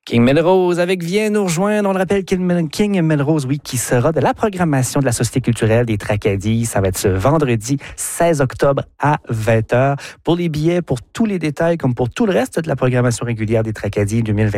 King Melrose avec Viens nous rejoindre. On le rappelle, King Melrose, oui, qui sera de la programmation de la Société culturelle des Tracadie. Ça va être ce vendredi 16 octobre à 20h. Pour les billets, pour tous les détails, comme pour tout le reste de la programmation régulière des Tracadie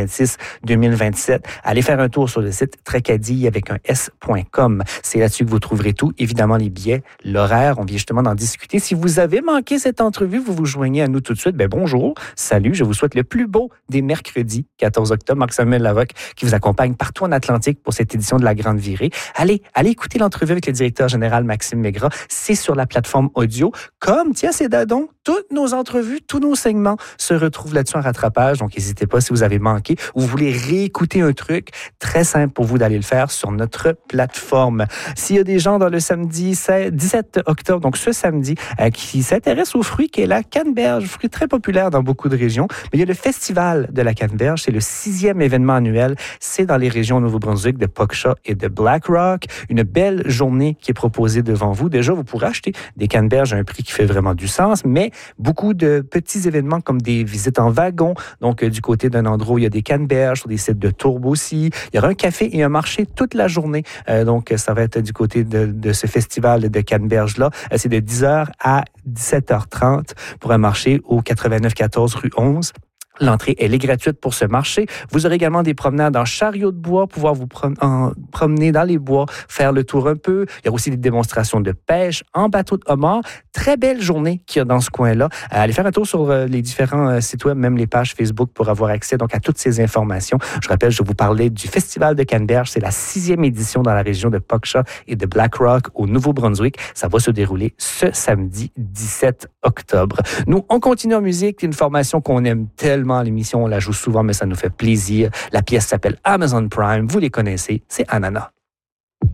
2026-2027, allez faire un tour sur le site tracadie avec un s.com. C'est là-dessus que vous trouverez tout. Évidemment, les billets, l'horaire, on vient justement d'en discuter. Si vous avez manqué cette entrevue, vous vous joignez à nous tout de suite. Bonjour, salut, je vous souhaite le plus beau des mercredis 14 octobre. Marc-Samuel Larocque qui vous accompagne partout en Atlantique pour cette édition de La Grande Virée. Allez écouter l'entrevue avec le directeur général Maxime Maigrat. C'est sur la plateforme audio. Comme, tiens, c'est dadon, toutes nos entrevues, tous nos segments se retrouvent là-dessus en rattrapage. Donc, n'hésitez pas si vous avez manqué ou vous voulez réécouter un truc. Très simple pour vous d'aller le faire sur notre plateforme. S'il y a des gens dans le samedi 17 octobre, donc ce samedi, qui s'intéressent aux fruits, qui est la canneberge, fruit très populaire dans beaucoup de régions. Mais il y a le festival de la canneberge. C'est le 6e événement annuel. C'est dans les régions Nouveau-Brunswick, de Pogshawk et de Black Rock. Une belle journée qui est proposée devant vous. Déjà, vous pourrez acheter des canneberges à un prix qui fait vraiment du sens, mais beaucoup de petits événements comme des visites en wagon. Donc, du côté d'un endroit où il y a des canneberges, sur des sites de tourbe aussi. Il y aura un café et un marché toute la journée. Donc, ça va être du côté de ce festival de canneberges-là. C'est de 10h à 17h30 pour un marché au 8914 rue 11. L'entrée, elle est gratuite pour ce marché. Vous aurez également des promenades en chariot de bois, pouvoir vous promener dans les bois, faire le tour un peu. Il y a aussi des démonstrations de pêche en bateau de homard. Très belle journée qu'il y a dans ce coin-là. Allez faire un tour sur les différents sites web, même les pages Facebook pour avoir accès donc à toutes ces informations. Je rappelle, je vous parlais du Festival de Canneberge. C'est la 6e édition dans la région de Pogshawk et de Black Rock au Nouveau-Brunswick. Ça va se dérouler ce samedi 17 octobre. Nous, on continue en musique. Une formation qu'on aime tellement. L'émission, on la joue souvent, mais ça nous fait plaisir. La pièce s'appelle Amazon Prime. Vous les connaissez, c'est Ananas.